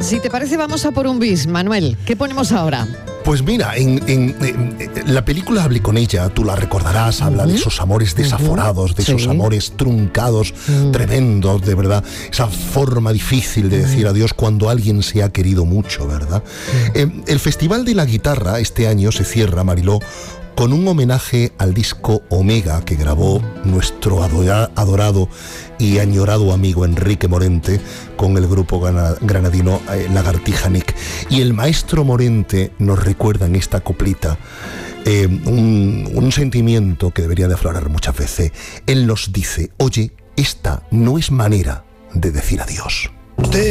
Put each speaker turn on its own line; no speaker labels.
Si te parece, vamos a por un bis. Manuel, ¿qué ponemos ahora?
Pues mira, en la película Hablé con ella, tú la recordarás, habla de esos amores desaforados, de esos amores truncados, tremendos, de verdad, esa forma difícil de decir adiós cuando alguien se ha querido mucho, ¿verdad? El Festival de la Guitarra este año se cierra, Mariló, con un homenaje al disco Omega que grabó nuestro adorado y añorado amigo Enrique Morente con el grupo granadino Lagartija Nick. Y el maestro Morente nos recuerda en esta coplita un sentimiento que debería de aflorar muchas veces. Él nos dice: oye, esta no es manera de decir adiós.